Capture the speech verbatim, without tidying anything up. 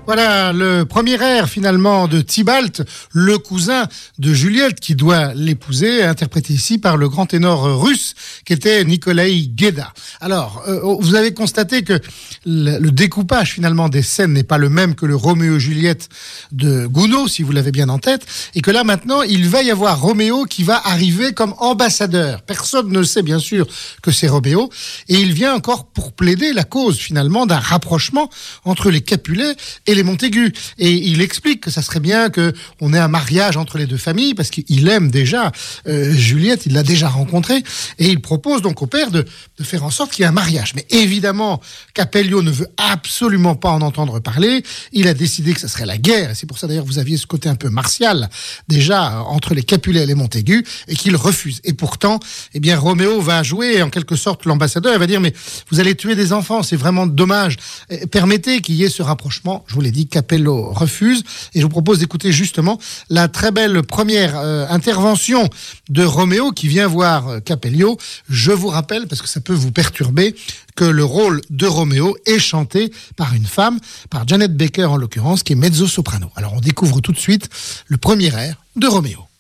Voilà le premier air finalement de Tybalt, le cousin de Juliette qui doit l'épouser, interprété ici par le grand ténor russe qui était Nikolai Gueda. Alors, euh, vous avez constaté que le, le découpage finalement des scènes n'est pas le même que le Roméo et Juliette de Gounod, si vous l'avez bien en tête, et que là maintenant il va y avoir Roméo qui va arriver comme ambassadeur. Personne ne sait bien sûr que c'est Roméo, et il vient encore pour plaider la cause finalement d'un rapprochement entre les Capulet et les Montaigu. Et il explique que ça serait bien qu'on ait un mariage entre les deux familles, parce qu'il aime déjà euh, Juliette, il l'a déjà rencontrée, et il propose donc au père de, de faire en sorte qu'il y ait un mariage. Mais évidemment, Capello ne veut absolument pas en entendre parler. Il a décidé que ça serait la guerre, et c'est pour ça d'ailleurs que vous aviez ce côté un peu martial, déjà, entre les Capulet et les Montaigu, et qu'il refuse. Et pourtant, eh bien, Roméo va jouer en quelque sorte l'ambassadeur, il va dire, mais vous allez tuer des enfants, c'est vraiment dommage. Permettez qu'il y ait ce rapprochement. Je vous l'ai dit, Capello refuse, et je vous propose d'écouter justement la très belle première euh, intervention de Roméo qui vient voir euh, Capello. Je vous rappelle, parce que ça peut vous perturber, que le rôle de Roméo est chanté par une femme, par Janet Baker en l'occurrence, qui est mezzo-soprano. Alors on découvre tout de suite le premier air de Roméo.